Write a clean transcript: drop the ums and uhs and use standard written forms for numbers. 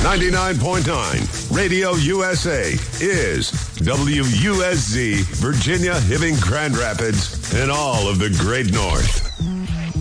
99.9 Radio USA is WUSZ, Virginia, Hibbing, Grand Rapids, and all of the Great North.